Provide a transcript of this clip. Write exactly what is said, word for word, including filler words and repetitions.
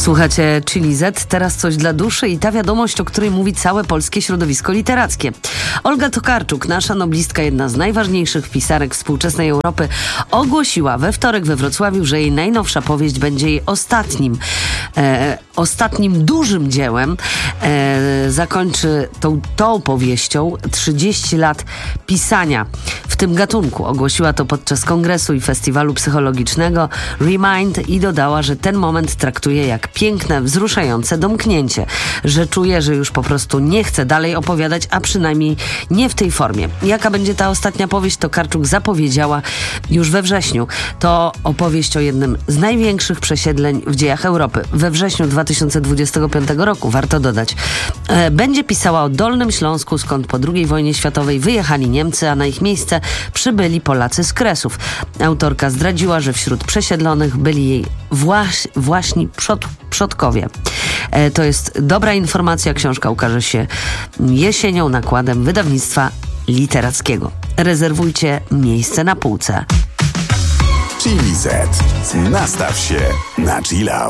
Słuchacie Chili Z, teraz coś dla duszy i ta wiadomość, o której mówi całe polskie środowisko literackie. Olga Tokarczuk, nasza noblistka, jedna z najważniejszych pisarek współczesnej Europy, ogłosiła we wtorek we Wrocławiu, że jej najnowsza powieść będzie jej ostatnim, e, ostatnim dużym dziełem. E, zakończy tą, tą powieścią trzydzieści lat pisania w tym gatunku. Ogłosiła to podczas kongresu i festiwalu psychologicznego Remind i dodała, że ten moment traktuje jak piękne, wzruszające domknięcie, że czuje, że już po prostu nie chce dalej opowiadać, a przynajmniej nie w tej formie. Jaka będzie ta ostatnia powieść, Tokarczuk zapowiedziała już we wrześniu. To opowieść o jednym z największych przesiedleń w dziejach Europy. We wrześniu dwa tysiące dwudziestego piątego roku, warto dodać. Będzie pisała o Dolnym Śląsku, skąd po drugiej wojnie światowej wyjechali Niemcy, a na ich miejsce przybyli Polacy z Kresów. Autorka zdradziła, że wśród przesiedlonych byli jej właś, właśnie przod, przodkowie. E, to jest dobra informacja. Książka ukaże się jesienią nakładem wydawnictwa literackiego. Rezerwujcie miejsce na półce. Chili Z. Nastaw się na chill out.